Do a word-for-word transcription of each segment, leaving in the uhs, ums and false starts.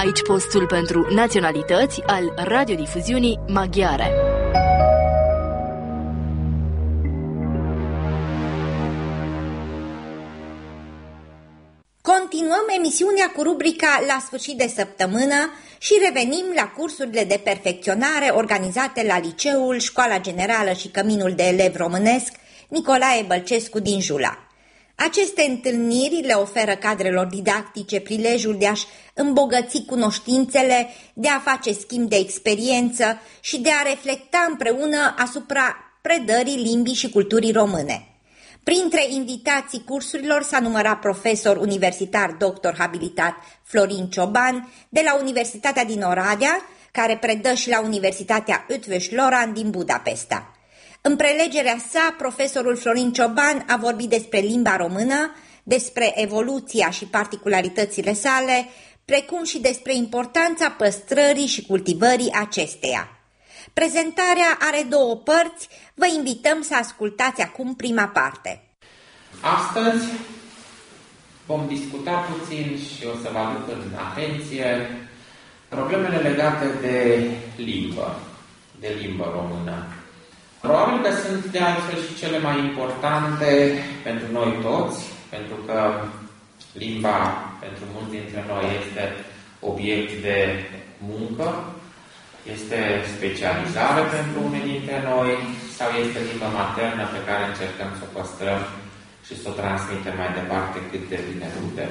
Aici postul pentru naționalități al radiodifuziunii maghiare. Continuăm emisiunea cu rubrica La sfârșit de săptămână și revenim la cursurile de perfecționare organizate la Liceul, Școala Generală și Căminul de Elev Românesc Nicolae Bălcescu din Jula. Aceste întâlniri le oferă cadrelor didactice prilejul de a-și îmbogăți cunoștințele, de a face schimb de experiență și de a reflecta împreună asupra predării limbii și culturii române. Printre invitații cursurilor s-a numărat profesor universitar doctor habilitat Florin Cioban de la Universitatea din Oradea, care predă și la Universitatea Eötvös Loránd din Budapesta. În prelegerea sa, profesorul Florin Cioban a vorbit despre limba română, despre evoluția și particularitățile sale, precum și despre importanța păstrării și cultivării acesteia. Prezentarea are două părți, vă invităm să ascultați acum prima parte. Astăzi vom discuta puțin și o să vă aduc în atenție problemele legate de limbă, de limbă română. Probabil că sunt de altfel și cele mai importante pentru noi toți, pentru că limba pentru mulți dintre noi este obiect de muncă, este specializare pentru unii dintre noi sau este limba maternă pe care încercăm să o păstrăm și să o transmitem mai departe cât de bine putem.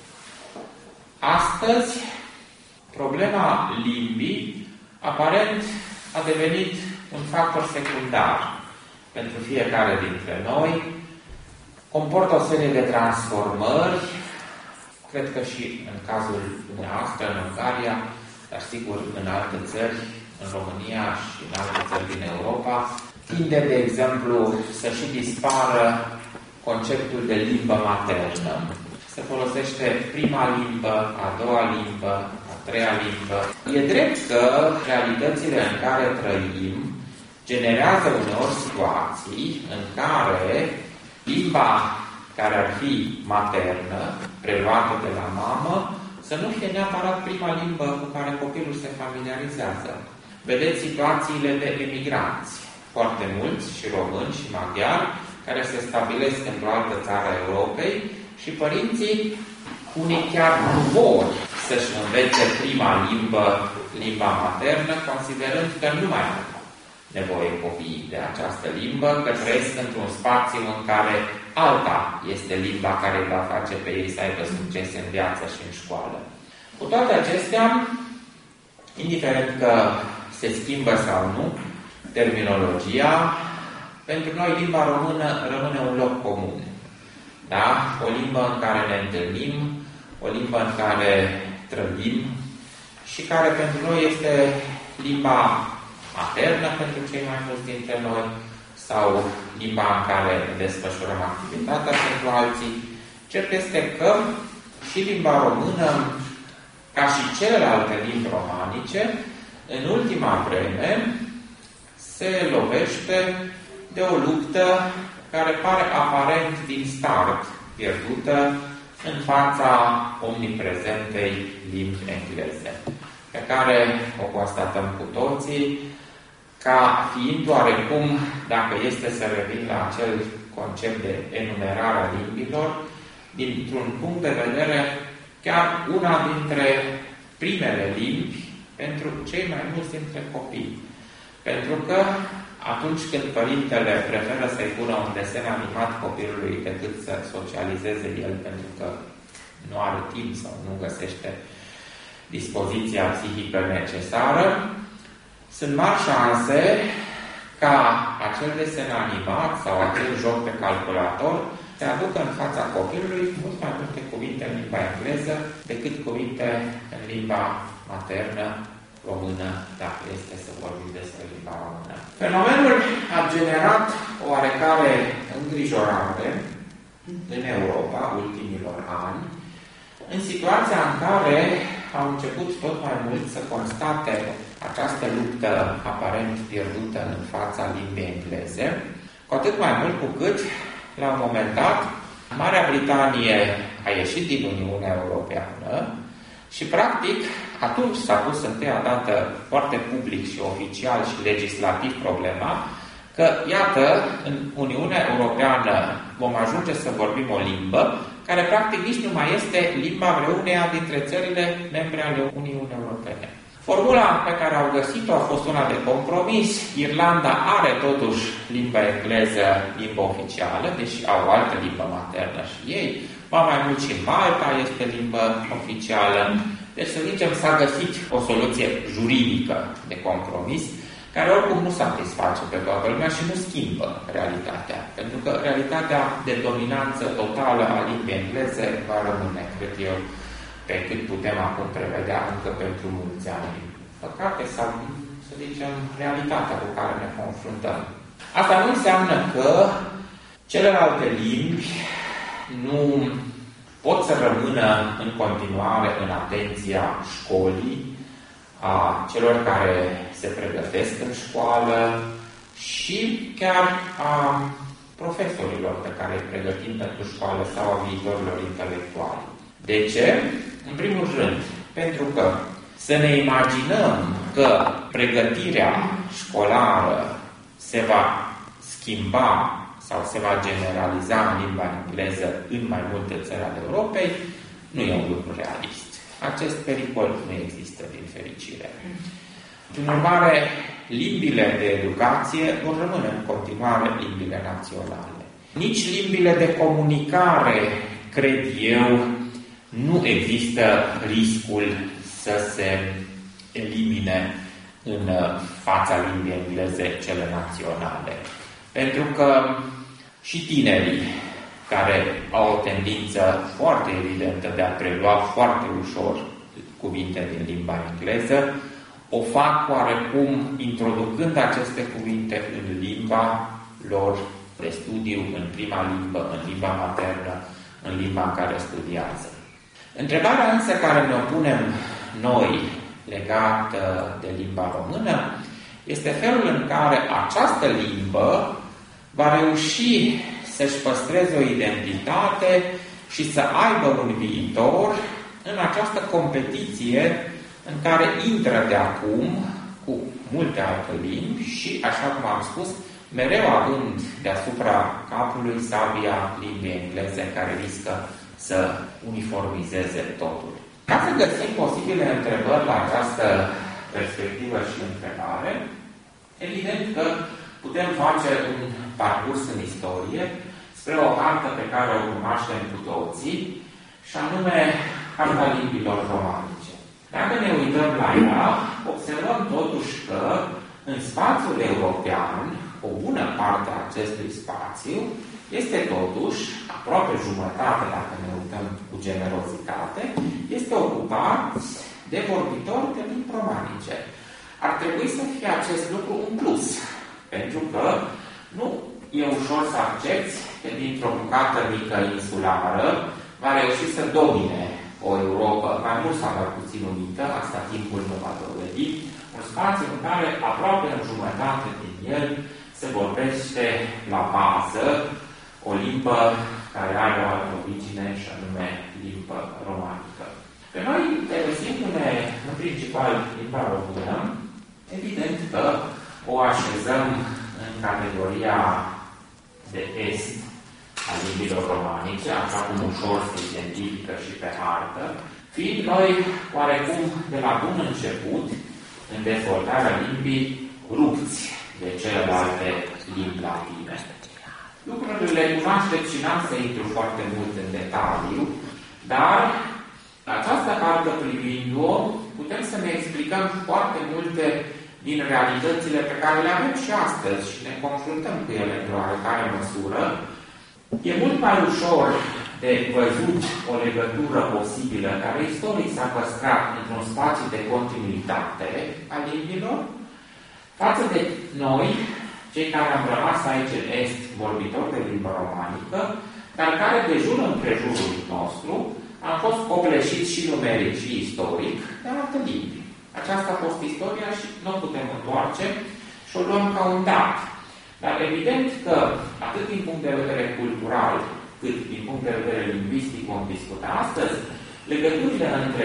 Astăzi, problema limbii aparent a devenit un factor secundar pentru fiecare dintre noi, comportă o serie de transformări, cred că și în cazul dumneavoastră, în Ungaria, dar sigur în alte țări, în România și în alte țări din Europa, tinde, de exemplu, să și dispară conceptul de limbă maternă. Se folosește prima limbă, a doua limbă, a treia limbă. E drept că realitățile în care trăim generează uneori situații în care limba care ar fi maternă, preluată de la mamă, să nu fie neapărat prima limbă cu care copilul se familiarizează. Vedeți situațiile de emigranți, foarte mulți, și români și maghiari, care se stabilesc într-o altă țară a Europei și părinții, unii chiar nu vor să-și învețe prima limbă, limba maternă, considerând că nu mai au nevoie copiii de această limbă, că trăiesc într-un spațiu în care alta este limba care îi va face pe ei să aibă succes în viață și în școală. Cu toate acestea, indiferent că se schimbă sau nu terminologia, pentru noi limba română rămâne un loc comun. Da? O limbă în care ne întâlnim, o limbă în care trăim și care pentru noi este limba maternă pentru cei mai mulți dintre noi sau limba în care desfășurăm activitatea pentru alții. Cert este că și limba română, ca și celelalte limbi romanice, în ultima vreme se lovește de o luptă care pare aparent din start pierdută în fața omniprezentei limbi engleze, pe care o constatăm cu toții, ca fiind oarecum, dacă este să revin la acel concept de enumerare a limbilor, dintr-un punct de vedere chiar una dintre primele limbi pentru cei mai mulți dintre copii. Pentru că atunci când părintele preferă să-i pună un desen animat copilului decât să socializeze el pentru că nu are timp sau nu găsește dispoziția psihică necesară, sunt mari șanse ca acel desen animat sau acel joc pe calculator să aducă în fața copilului mult mai multe cuvinte în limba engleză decât cuvinte în limba maternă, română, dacă este să vorbim despre limba română. Fenomenul a generat o oarecare îngrijorare în Europa ultimilor ani, în situația în care au început tot mai mult să constate această luptă aparent pierdută în fața limbii engleze, cu atât mai mult cu cât, la un moment dat, Marea Britanie a ieșit din Uniunea Europeană Și practic, atunci s-a pus întâia dată foarte public și oficial și legislativ problema că, iată, în Uniunea Europeană vom ajunge să vorbim o limbă care practic nici nu mai este limba vreuneia dintre țările membre ale Uniunii Europene. Formula pe care au găsit-o a fost una de compromis. Irlanda are totuși limba engleză, limba oficială, deși au o altă limbă maternă și ei. Ba mai mult și Malta este limbă oficială. Deci, să zicem, s-a găsit o soluție juridică de compromis, care oricum nu satisface pe toată lumea și nu schimbă realitatea. Pentru că realitatea de dominanță totală a limbii engleze va rămâne, cred eu, pe cât putem acum prevedea încă pentru mulți ani. Păcate sau, să zicem, realitatea cu care ne confruntăm. Asta nu înseamnă că celelalte limbi nu pot să rămână în continuare în atenția școlii, a celor care se pregătesc în școală și chiar a profesorilor pe care îi pregătim pentru școală sau a viitorilor intelectuali. De ce? În primul rând, pentru că să ne imaginăm că pregătirea școlară se va schimba sau se va generaliza în limba engleză în mai multe țări ale Europei, nu e un lucru realist. Acest pericol nu există, din fericire. Prin urmare, limbile de educație vor rămâne în continuare limbile naționale. Nici limbile de comunicare, cred eu, nu există riscul să se elimine în fața limbii engleze cele naționale. Pentru că și tinerii care au o tendință foarte evidentă de a prelua foarte ușor cuvinte din limba engleză, o fac oarecum introducând aceste cuvinte în limba lor de studiu, în prima limbă, în limba maternă, în limba în care studiază. Întrebarea însă care ne punem noi legată de limba română este felul în care această limbă va reuși să-și păstreze o identitate și să aibă un viitor în această competiție în care intră de acum cu multe alte limbi și, așa cum am spus, mereu având deasupra capului sabia limbii engleze care riscă să uniformizeze totul. Ca să găsim posibile întrebări la această perspectivă și întrebare, evident că putem face un parcurs în istorie spre o hartă pe care o cunoaștem cu toții, și anume harta limbilor romanice. Dacă ne uităm la ea, observăm totuși că în spațiul european, o bună parte a acestui spațiu este totuși, aproape jumătate, dacă ne uităm cu generozitate, este ocupat de vorbitori de limbi romanice. Ar trebui să fie acest lucru un plus, pentru că nu e ușor să accepti că dintr-o bucată mică insulară va reuși să domine o Europa, mai mult sau mai puțin unită, asta timpul nu va dovedi, un spațiu în care aproape în jumătate din el se vorbește la bază o limbă care are o altă origine și anume limbă romanică. Pe noi, interesindu-ne în principal limba română, evident că o așezăm în categoria de est a limbilor romanice, așa cum ușor se identifică și pe hartă, fiind noi, oarecum, de la bun început, în dezvoltarea limbii, rupți de celelalte limbi latine. Lucrurile le cunoașteți și n-am să intru foarte mult în detaliu, dar această hartă privind-o, putem să ne explicăm foarte multe din realitățile pe care le avem și astăzi și ne confruntăm cu ele într-o oarecare măsură. E mult mai ușor de văzut o legătură posibilă care istoric s-a păstrat într-un spațiu de continuitate a limbilor, față de noi, cei care am rămas aici în Est, vorbitori de limbă romanică, dar care de jur împrejurul nostru am fost copleșiți și numeric și istoric de alte limbi. Aceasta a fost istoria și nu o putem întoarce și o luăm ca un dat. Dar evident că, atât din punct de vedere cultural, cât din punct de vedere lingvistic vom discuta astăzi, legăturile între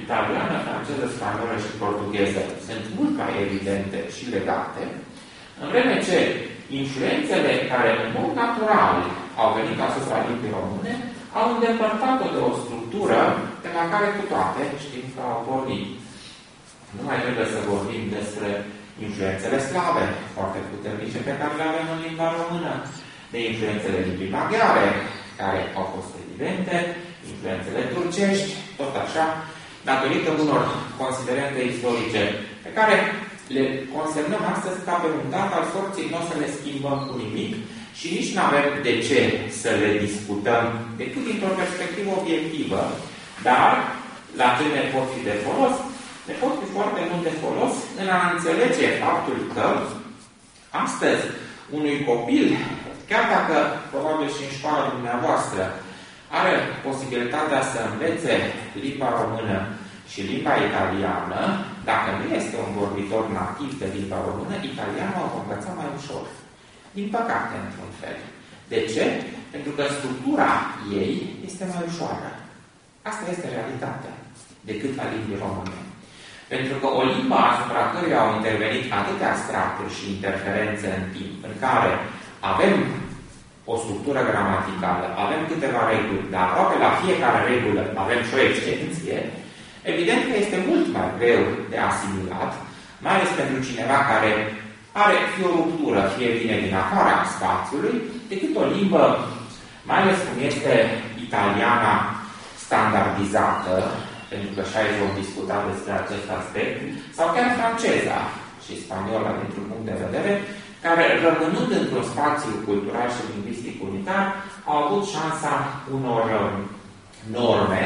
italiană, franceză, spaniolă și portugheză sunt mult mai evidente și legate, în vreme ce influențele care în mod natural au venit asupra limbii române au îndepărtat-o de o structură de la care cu toate știm că au pornit. Nu mai trebuie să vorbim despre influențele slave foarte puternice pe care le avem în limba română, de influențele limbii maghiare, care au fost evidente, influențele turcești, tot așa, datorită unor considerente istorice pe care le consemnăm astăzi ca pe un dat al sorții, nu o să le schimbăm cu nimic și nici nu avem de ce să le discutăm decât dintr-o perspectivă obiectivă, dar la ce ne pot fi de folos? Ne pot fi foarte mult de folos în a înțelege faptul că astăzi unui copil, chiar dacă probabil și în școala dumneavoastră, are posibilitatea să învețe limba română și limba italiană, dacă nu este un vorbitor nativ de limba română, italiană o va învăța mai ușor. Din păcate, într-un fel. De ce? Pentru că structura ei este mai ușoară. Asta este realitatea, decât a limbii române. Pentru că o limbă asupra căruia au intervenit atâtea straturi și interferențe în timp, în care avem o structură gramaticală, avem câteva reguli, dar aproape la fiecare regulă avem și o excepție, evident că este mult mai greu de asimilat, mai ales pentru cineva care are fie o ruptură, fie vine din afara spațiului, decât o limbă, mai ales cum este italiana standardizată, pentru că și aici vom discuta despre acest aspect, sau chiar franceza și spaniola dintr-un punct de vedere, care, rămânând într-un spațiu cultural și lingvistic unitar, au avut șansa unor norme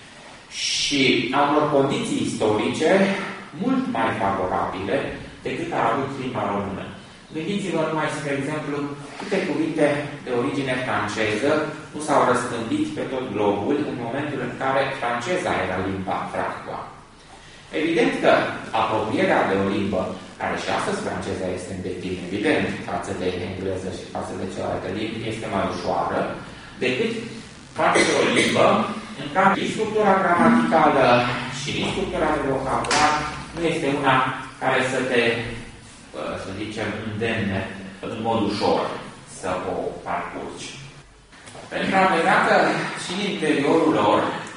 și a unor condiții istorice mult mai favorabile decât a avut limba română. Gândiți-vă numai, spre exemplu, câte cuvinte de origine franceză nu s-au răspândit pe tot globul în momentul în care franceza era limba franca. Evident că apropierea de o limbă, care și astăzi franceza este în declin, evident, față de engleză și față de celelalte limbi, este mai ușoară, decât față de o limbă în care nici structura gramaticală și nici structura de vocabular nu este una care să te, să zicem, îndemne în mod ușor să o parcurgi. Pentru a vedea că și în interiorul lor,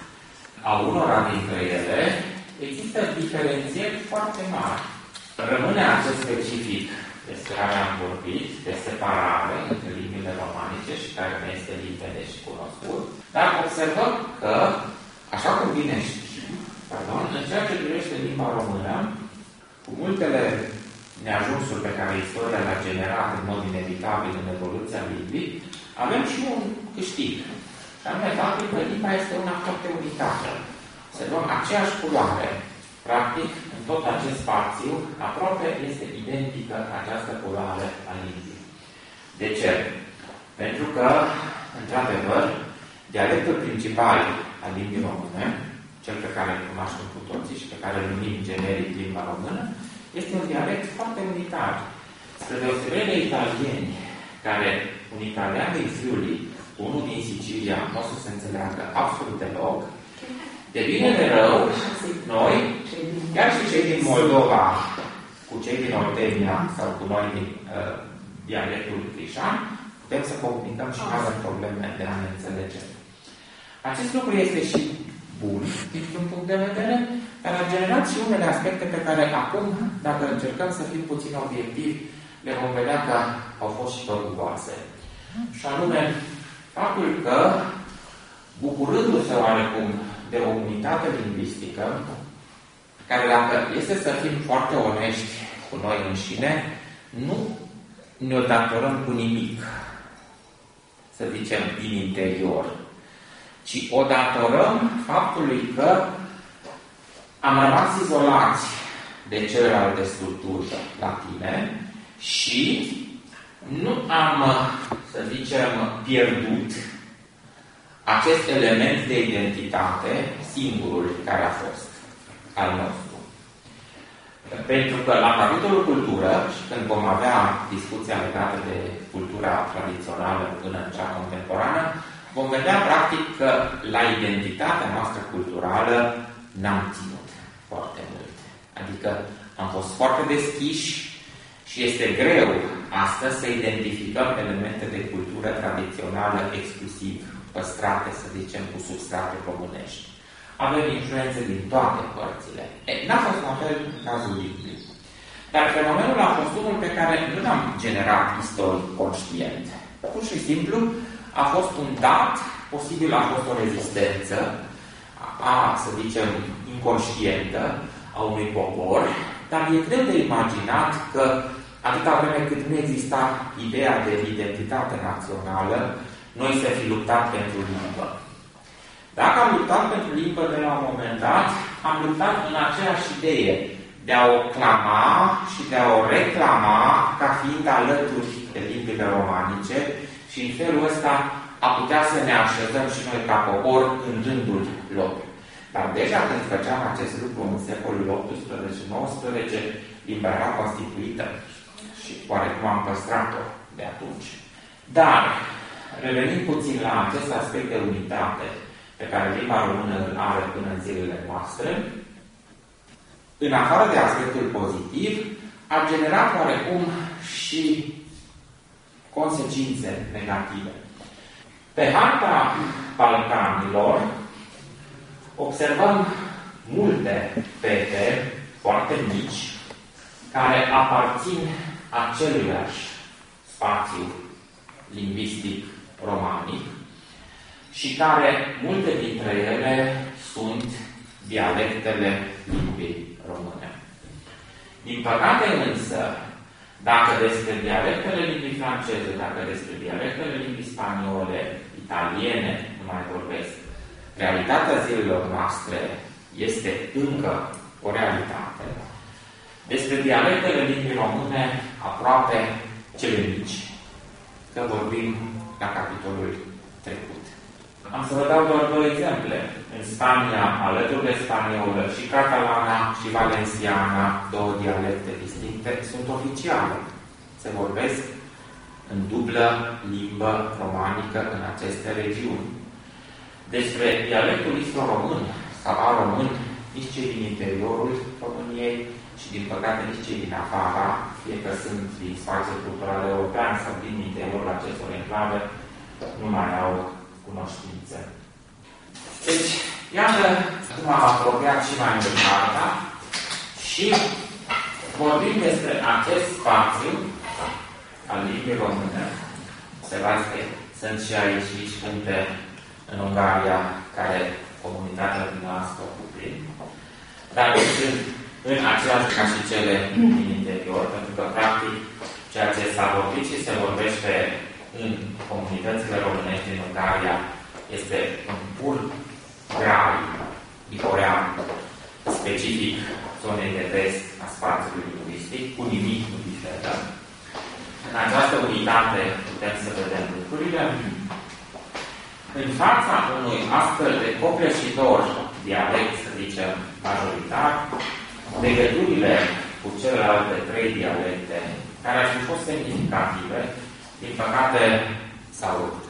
a unora dintre ele, există diferențieri foarte mari. Rămâne acest specific despre care am vorbit, de separare între limbile romanice și care nu este limpede și cunoscut, dar observăm că, așa cum bine știm, pardon, în ceea ce privește limba română, cu multele neajunsuri pe care istoria le-a generat în mod inevitabil în evoluția limbii, avem și un câștig. Și anume faptul că limba este una foarte unitară. Observăm aceeași culoare. Practic, în tot acest spațiu, aproape este identică această culoare a limbii. De ce? Pentru că, într-adevăr, dialectul principal al limbii române, cel pe care îl cunoaștem cu toții și pe care îl numim generic limba română, este un dialect foarte unitar. Spre deosebire de italieni, care un italian din Friuli, unul din Sicilia, nu o să se înțeleagă absolut deloc, de bine de rău, noi, chiar și cei din Moldova, cu cei din Oltenia sau cu noi din uh, dialectul crișan, putem să comunicăm și nu avem probleme de a ne înțelege. Acest lucru este și bun, dintr-un punct de vedere, dar a generat și unele aspecte pe care acum, dacă încercăm să fim puțin obiectivi, le vom vedea că au fost și păguboase. Și anume, faptul că, bucurându-se oarecum de o unitate lingvistică, care, dacă este să fim foarte onești cu noi înșine, nu ne-o datorăm cu nimic, să zicem, din interior, ci o datorăm faptului că am rămas izolați de celelalte structuri latine și nu am, să zicem, pierdut acest element de identitate, singurul care a fost al nostru. Pentru că la capitolul cultură, și când vom avea discuția legată de cultura tradițională până în cea contemporană, vom vedea practic că la identitatea noastră culturală n-am ținut foarte mult. Adică am fost foarte deschiși și este greu astăzi să identificăm elemente de cultură tradițională exclusiv păstrate, să zicem, cu substrate românești. Avem influențe din toate părțile. E, n-a fost la fel în cazul limbii. Dar fenomenul a fost unul pe care nu l-am generat istoric conștient. Pur și simplu a fost un dat, posibil a fost o rezistență, a, să zicem, inconștientă a unui popor, dar e greu de imaginat că atâta vreme cât nu exista ideea de identitate națională, noi să fi luptat pentru limbă. Dacă am luptat pentru limbă de la un moment dat, am luptat în aceeași idee de a o clama și de a o reclama ca fiind alături de limbile romanice și în felul ăsta a putea să ne așezăm și noi ca popor în rândul lor. Dar deja când făceam acest lucru în secolul optsprezece nouăsprezece, limba era constituită și oarecum am păstrat-o de atunci. Dar, revenind puțin la acest aspect de unitate pe care limba română îl are până în zilele noastre, în afară de aspectul pozitiv, a generat oarecum și consecințe negative. Pe harta Balcanilor observăm multe fete foarte mici care aparțin aceluiași spațiu lingvistic romanic și care, multe dintre ele, sunt dialectele limbii române. Din păcate însă, dacă despre dialectele limbii franceze, dacă despre dialectele limbii spaniole, italiene, nu mai vorbesc, realitatea zilelor noastre este încă o realitate. Despre dialectele limbii române, aproape cele mici, că vorbim la capitolul trecut. Am să vă dau doar două exemple. În Spania, alături de spaniolă, și catalana și valenciana, două dialecte distincte, sunt oficiale. Se vorbesc în dublă limbă romanică în aceste regiuni. Despre dialectul istro-român sau a-român, nici cei din interiorul României și, din păcate, nici cei din afara, fie că sunt din spațiul cultural european sau din interiorul acestor enclave, nu mai au cunoștințe. Deci, iată cum am apropiat și mai mult harta și vorbim despre acest spațiu al limbii române. Observați că sunt și aici mici puncte în Ungaria care comunitatea dumneavoastră o cuprind, dar sunt în același ca și cele din interior, pentru că, practic, ceea ce s-a vorbit și se vorbește în comunitățile românești din Ungaria este un pur grai, bicorean, specific zonei de vest a spațiului lingvistic, cu nimic nu diferă. În această unitate putem să vedem lucrurile. În fața unui astfel de copleșitor dialect, să zicem, majoritar, legăturile cu celelalte trei dialecte, care ar fi fost semnificative, din păcate s-au rupt.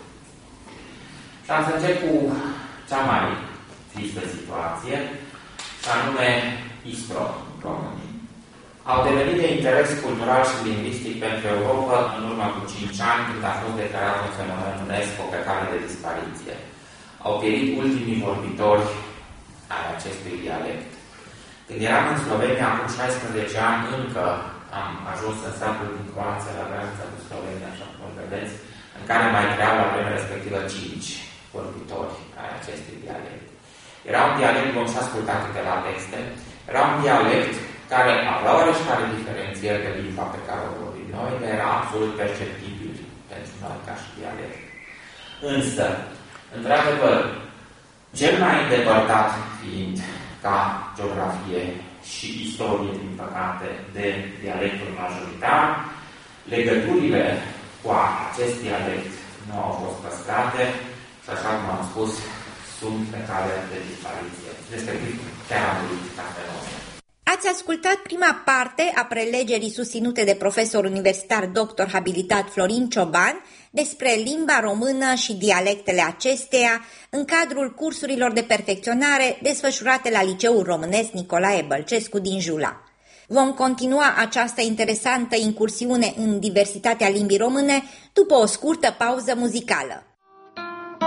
Și am să încep cu cea mai tristă situație, și anume istro-românii. Au devenit de interes cultural și lingvistic pentru Europa în urmă cu cinci ani, când a fost declarat un fenomen UNESCO pe cale de dispariție. Au pierit ultimii vorbitori ai acestui dialect. Când eram în Slovenia acum șaisprezece ani, încă am ajuns în satul din Croația, la granița cu Slovenia, așa cum vedeți, în care mai creau la vremea respectivă cinci vorbitori ai acestui dialect. Era un dialect, vom să asculta câteva texte, era un dialect care avea oareșcare diferențieri de limba pe care o vorbim noi, dar era absolut perceptibil pentru noi ca și dialect. Însă, într-adevăr, cel mai îndepărtat fiind ca geografie și istorie, din păcate, de dialectul majoritar, legăturile cu acest dialect nu au fost păstrate și, așa cum am spus, sunt pe cale de dispariție. Respectiv, chiar am murit ca fenomen. Ați Ați ascultat prima parte a prelegerii susținute de profesor universitar doctor habilitat Florin Cioban despre limba română și dialectele acesteia în cadrul cursurilor de perfecționare desfășurate la Liceul Românesc Nicolae Bălcescu din Jula. Vom continua această interesantă incursiune în diversitatea limbii române după o scurtă pauză muzicală.